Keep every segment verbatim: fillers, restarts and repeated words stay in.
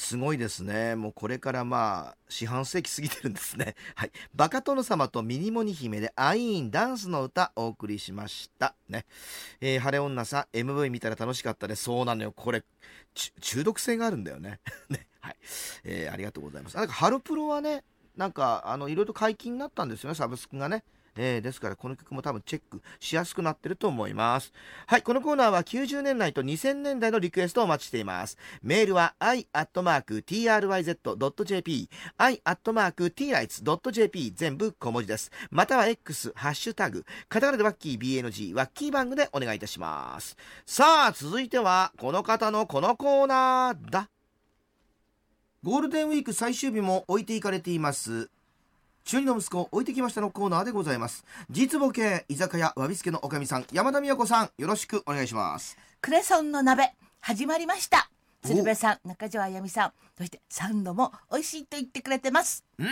すごいですね。もうこれからまあ四半世紀過ぎてるんですね。はい。バカ殿様とミニモニ姫でアイーンダンスの歌お送りしましたね。えー、晴れ女さん エムブイ 見たら楽しかったです。そうなのよ。これ中毒性があるんだよね。ね。はい。えー、ありがとうございます。なんかハロプロはね、なんかあのいろいろ解禁になったんですよね、サブスクがね。えー、ですからこの曲も多分チェックしやすくなってると思います。はい、このコーナーはきゅうじゅうねんだいとにせんねんだいのリクエストをお待ちしています。メールは アイアットマークティーアールワイゼットドットジェーピー アイアットマークティーライツドットジェーピー 全部小文字です。または X ハッシュタグカタカナでワッキー ビーエヌジー ワッキーバングでお願いいたします。さあ続いてはこの方のこのコーナーだ。ゴールデンウィーク最終日も置いていかれています中二の息子置いてきましたのコーナーでございます。実母系居酒屋わびすけのおかみさん山田美代子さん、よろしくお願いします。 クレソンの鍋始まりました。鶴瓶さん、中条あやみさん、そしてサンドも美味しいと言ってくれてます。 うん。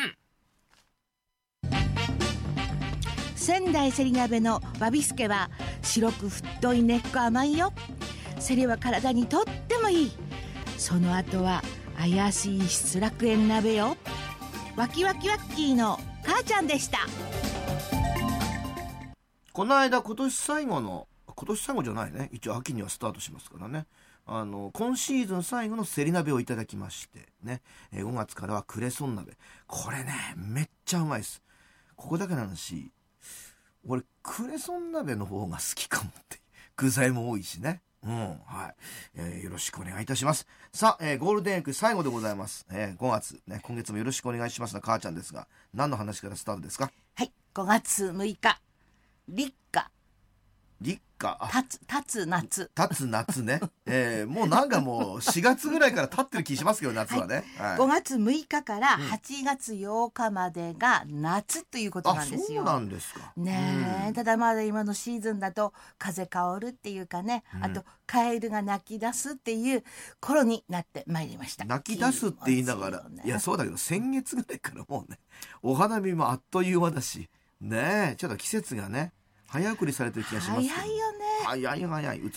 仙台せり鍋のわびすけは白く太い根っこ甘いよ。せりは体にとってもいい。その後は怪しい失楽園鍋よ。わきわきわっきーの母ちゃんでした。 この間今年最後の今年最後じゃないね、一応秋にはスタートしますからね、あの今シーズン最後のせり鍋をいただきましてね、えー、ごがつからはクレソン鍋。これねめっちゃうまいです。ここだけの話、俺クレソン鍋の方が好きかもって。具材も多いしね。うん、はい、えー、よろしくお願いいたします。さあ、えー、ゴールデンウィーク最後でございます。えー、ごがつね、今月もよろしくお願いしますな母ちゃんですが、何の話からスタートですか？ はい、ごがつむいか、立夏。 立夏、 立つ立つ夏立つ夏ね、えー、もうなんかもうしがつぐらいから経ってる気しますけど夏はね、はいはい、 ごがつむいかからはちがつようかまでが夏ということなんですよ。 あ、そうなんですかねえ、 うん、 ただまだ今のシーズンだと風香るっていうかね、うん、あとカエルが鳴き出すっていう頃になってまいりました。 鳴き出すって言いながら、ね、いやそうだけど先月ぐらいからもうねお花見もあっという間だしね、えちょっと季節がね早送りされてる気がしますけど。 早いよね。 早い早い。